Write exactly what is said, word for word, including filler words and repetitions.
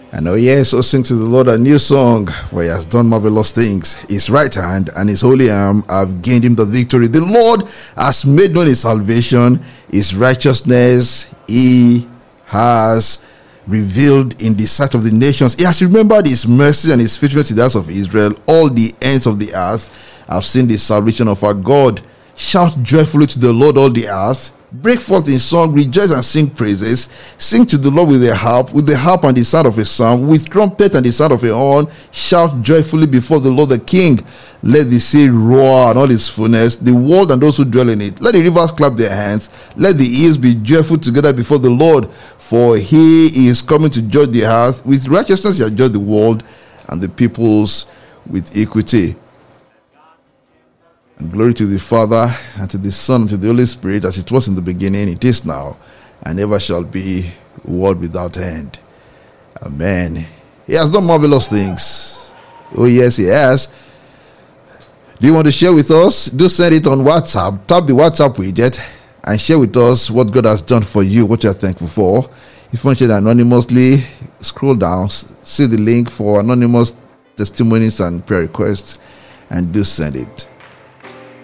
And oh yes, so sing to the Lord a new song, for he has done marvelous things. His right hand and his holy arm have gained him the victory. The Lord has made known his salvation, his righteousness he has revealed in the sight of the nations. He has remembered his mercy and his faithfulness to the house of Israel. All the ends of the earth have seen the salvation of our God. Shout joyfully to the Lord, all the earth. Break forth in song, rejoice and sing praises. Sing to the Lord with the harp, with the harp and the sound of a psalm, with trumpet and the sound of a horn. Shout joyfully before the Lord the King. Let the sea roar and all its fullness, the world and those who dwell in it. Let the rivers clap their hands. Let the hills be joyful together before the Lord. For he is coming to judge the earth. With righteousness he has judged the world and the peoples with equity. And glory to the Father, and to the Son, and to the Holy Spirit, as it was in the beginning, it is now, and ever shall be, world without end. Amen. He has done marvelous things. Oh yes, he has. Do you want to share with us? Do send it on WhatsApp. Tap the WhatsApp widget and share with us what God has done for you, what you are thankful for. If you want to share anonymously, scroll down, see the link for anonymous testimonies and prayer requests, and do send it.